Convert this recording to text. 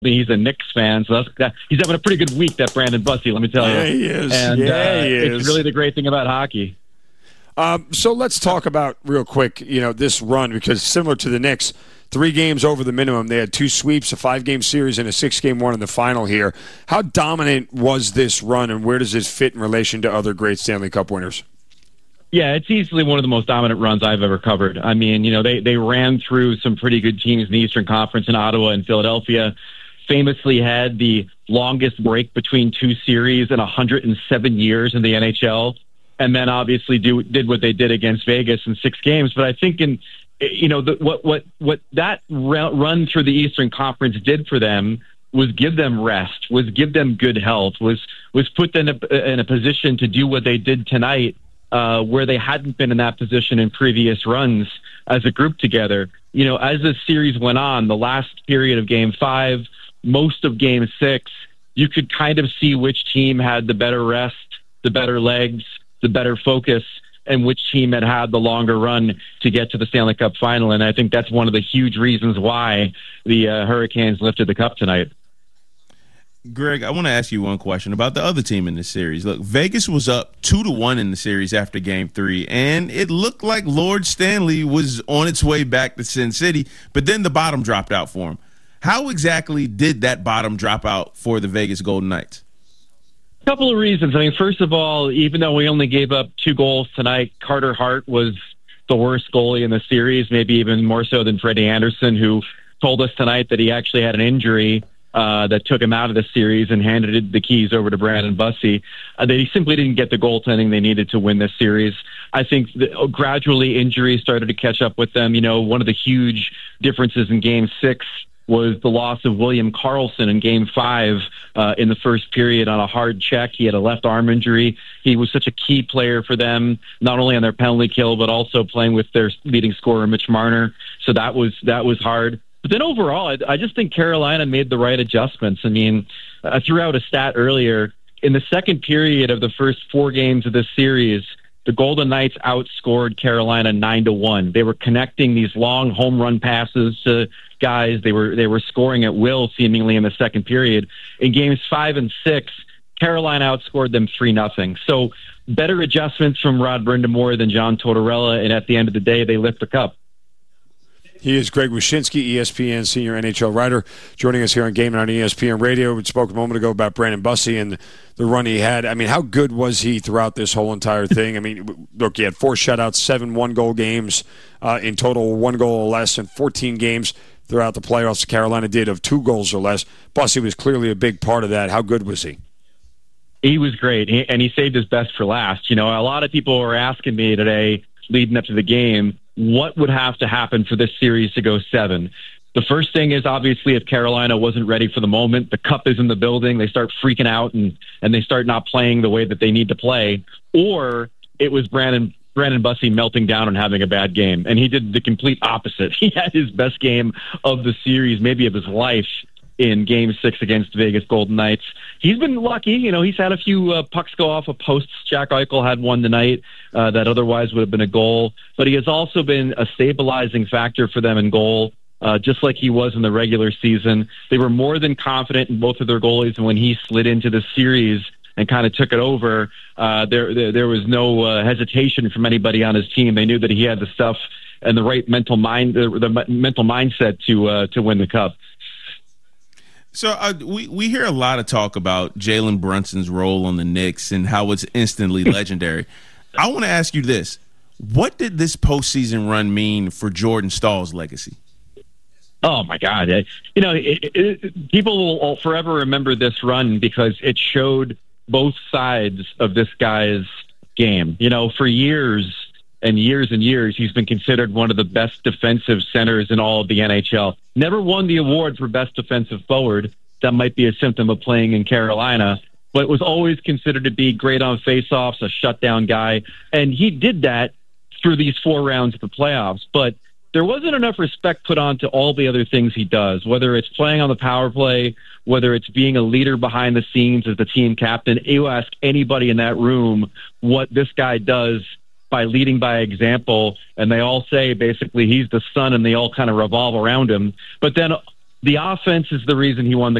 he's a Knicks fan, so he's having a pretty good week, that Brandon Bussey, let me tell you. Yeah, he is. And he is. It's really the great thing about hockey. So let's talk about real quick, this run, because similar to the Knicks, 3 games over the minimum. They had 2 sweeps, a 5-game series, and a 6-game one in the final here. How dominant was this run, and where does this fit in relation to other great Stanley Cup winners? Yeah, it's easily one of the most dominant runs I've ever covered. I mean, they ran through some pretty good teams in the Eastern Conference in Ottawa and Philadelphia. Famously had the longest break between 2 series in 107 years in the NHL, and then obviously did what they did against Vegas in 6 games. But I think what that run through the Eastern Conference did for them was give them rest, was give them good health, was put them in a position to do what they did tonight, where they hadn't been in that position in previous runs as a group together. As the series went on, the last period of Game 5, most of Game 6, you could kind of see which team had the better rest, the better legs, the better focus, and which team had the longer run to get to the Stanley Cup final. And I think that's one of the huge reasons why the Hurricanes lifted the cup tonight. Greg, I want to ask you one question about the other team in this series. Look, Vegas was up 2-1 in the series after Game 3, and it looked like Lord Stanley was on its way back to Sin City, but then the bottom dropped out for him. How exactly did that bottom drop out for the Vegas Golden Knights? A couple of reasons. I mean, first of all, even though we only gave up 2 goals tonight, Carter Hart was the worst goalie in the series, maybe even more so than Freddie Anderson, who told us tonight that he actually had an injury that took him out of the series and handed the keys over to Brandon Bussey. They simply didn't get the goaltending they needed to win this series. I think gradually injuries started to catch up with them. One of the huge differences in Game 6 was the loss of William Karlsson in Game 5 in the first period on a hard check. He had a left arm injury. He was such a key player for them, not only on their penalty kill, but also playing with their leading scorer, Mitch Marner. So that was hard. But then overall, I just think Carolina made the right adjustments. I mean, I threw out a stat earlier. In the second period of the first 4 games of this series, the Golden Knights outscored Carolina 9-1. They were connecting these long home run passes to guys. They were scoring at will seemingly in the second period. In Games 5 and 6, Carolina outscored them 3-0. So better adjustments from Rod Brind'Amour than John Tortorella, and at the end of the day, they lift the cup. He is Greg Wyshynski, ESPN senior NHL writer, joining us here on Game Night on ESPN Radio. We spoke a moment ago about Brandon Bussey and the run he had. I mean, how good was he throughout this whole entire thing? I mean, look, he had 4 shutouts, 7 one-goal games in total, 1 goal or less, and 14 games throughout the playoffs. Carolina did of 2 goals or less. Bussey was clearly a big part of that. How good was he? He was great, and he saved his best for last. A lot of people were asking me today, leading up to the game, what would have to happen for this series to go 7? The first thing is, obviously, if Carolina wasn't ready for the moment, the cup is in the building, they start freaking out and they start not playing the way that they need to play. Or it was Brandon Bussey melting down and having a bad game. And he did the complete opposite. He had his best game of the series, maybe of his life, in Game 6 against Vegas Golden Knights. He's been lucky. He's had a few pucks go off of posts. Jack Eichel had one tonight that otherwise would have been a goal. But he has also been a stabilizing factor for them in goal, just like he was in the regular season. They were more than confident in both of their goalies, and when he slid into the series and kind of took it over, there was no hesitation from anybody on his team. They knew that he had the stuff and the right mental mindset to win the cup. So we hear a lot of talk about Jalen Brunson's role on the Knicks and how it's instantly legendary. I want to ask you this. What did this postseason run mean for Jordan Stahl's legacy? Oh, my God. People will forever remember this run because it showed both sides of this guy's game. For years and years and years, he's been considered one of the best defensive centers in all of the NHL. Never won the award for best defensive forward. That might be a symptom of playing in Carolina, but was always considered to be great on faceoffs, a shutdown guy. And he did that through these 4 rounds of the playoffs. But there wasn't enough respect put on to all the other things he does, whether it's playing on the power play, whether it's being a leader behind the scenes as the team captain. You ask anybody in that room what this guy does by leading by example, and they all say basically he's the sun and they all kind of revolve around him. But then the offense is the reason he won the